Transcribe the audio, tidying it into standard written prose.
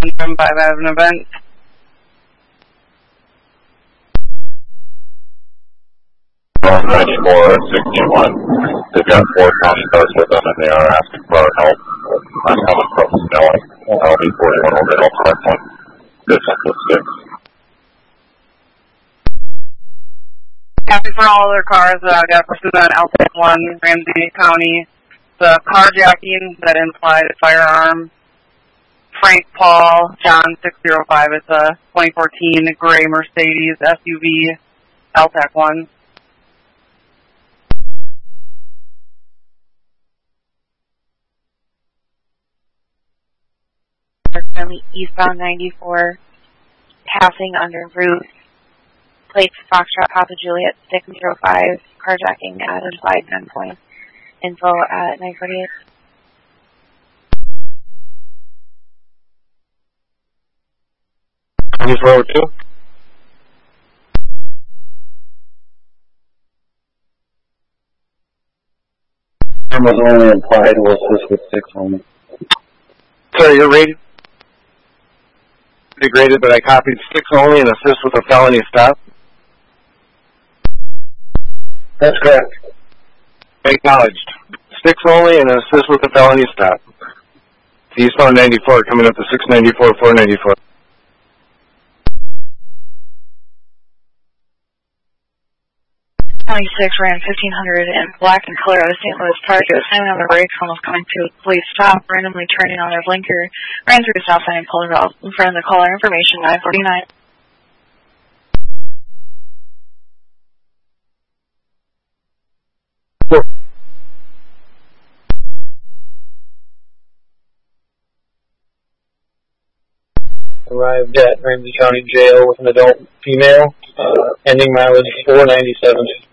from 5 out of an event. From 94 and 61. They've got 4 county cars with them, and they are asking for our help. I'm coming from Snelling. I'll be 41 over at Elkhart 1. Distance of 6. Happy for all other cars that I got pursued on Elkhart 1, Ramsey County. The carjacking that implied a firearm. Frank Paul, John 605. It's a 2014 gray Mercedes SUV, LTAC 1. Currently eastbound 94, passing under Ruth. Plates Foxtrot Papa Juliet 605, carjacking at implied gunpoint. Info at 948. Road 2. Was only implied, was this with 6 only? Sorry, you're rated. Degraded, but I copied 6 only and assist with a felony stop. That's correct. Acknowledged. 6 only and assist with a felony stop. Eastbound 94 coming up to 694, 494. Ran 1500 in black and color out of St. Louis Park. It was slamming on the brakes, almost coming to a police stop, randomly turning on their blinker, ran through the stop sign and pulled off in front of the caller. Information 949. Arrived at Ramsey County Jail with an adult female, ending mileage 497.